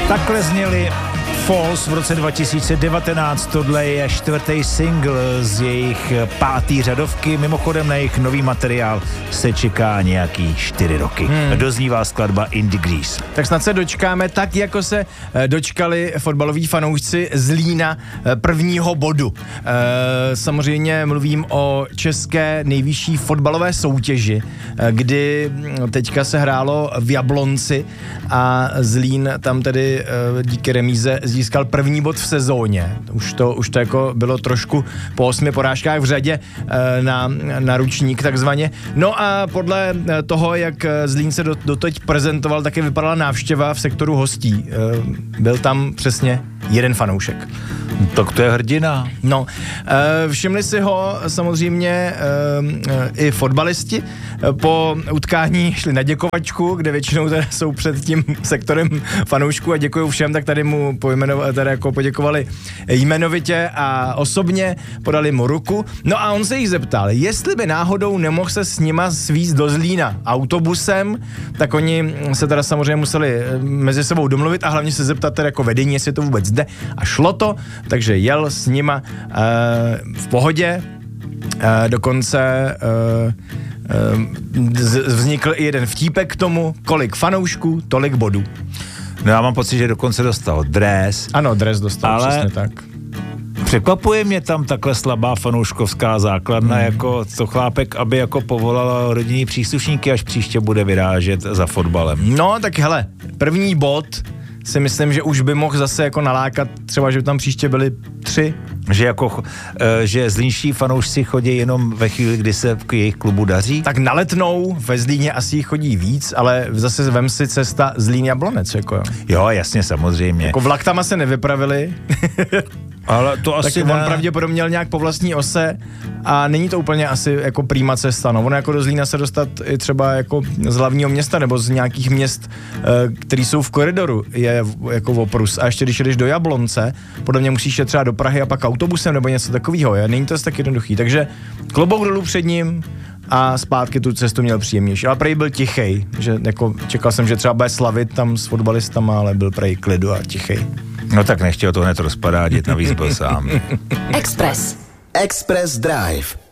Takhle zněli Falls v roce 2019, tohle je 4. single z jejich 5. řadovky, mimochodem na jejich nový materiál se čeká nějaký 4 roky. Doznívá skladba In Degrees. Tak snad se dočkáme tak, jako se dočkali fotbaloví fanoušci Zlína prvního bodu. Samozřejmě mluvím o české nejvyšší fotbalové soutěži, kdy teďka se hrálo v Jablonci a Zlín tam tedy díky remíze získal první bod v sezóně. Už to jako bylo trošku po 8 porážkách v řadě na ručník takzvaně. No a podle toho, jak Zlín se doteď prezentoval, taky vypadala návštěva v sektoru hostí. Byl tam přesně jeden fanoušek. Tak to je hrdina. No, všimli si ho samozřejmě i fotbalisti. Po utkání šli na děkovačku, kde většinou teda jsou před tím sektorem fanoušků a děkuju všem, tak tady mu poděkovali jmenovitě a osobně, podali mu ruku. No a on se jich zeptal, jestli by náhodou nemohl se s nima svízt do Zlína autobusem, tak oni se teda samozřejmě museli mezi sebou domluvit a hlavně se zeptat teda jako vedení, jestli to vůbec jde. A šlo to, takže jel s nima v pohodě, dokonce vznikl i jeden vtípek k tomu, kolik fanoušků, tolik bodů. No já mám pocit, že dokonce dostal dres. Ano, dres dostal, přesně tak. Překvapuje mě tam takhle slabá fanouškovská základna, jako to chlápek, aby jako povolala rodinní příslušníky, až příště bude vyrážet za fotbalem. No tak hele, první bod si myslím, že už by mohl zase jako nalákat, třeba, že by tam příště byli 3. Že zlínští fanoušci chodí jenom ve chvíli, kdy se k jejich klubu daří? Tak na Letnou ve Zlíně asi chodí víc, ale zase vem si cesta Zlín Jablonec, jako. Jo, jasně, samozřejmě. Jako vlak tam asi nevypravili. Ale to asi tak on pravděpodobně měl nějak po vlastní ose a není to úplně asi jako prýma cesta. No, ono jako do Zlína se dostat i třeba jako z hlavního města nebo z nějakých měst, který jsou v koridoru, je jako oprus. A ještě když jdeš do Jablonce, podle mě musíš jít třeba do Prahy a pak autobusem nebo něco takového. Není to tak jednoduchý. Takže klobouk dolů před ním a zpátky tu cestu měl příjemnější. Ale prej byl tichej, že jako čekal jsem, že třeba bude slavit tam s fotbalistama, ale byl prej klidu a tichej. No tak nechtěl to hned rozpadádět, navíc byl sám. Express Drive.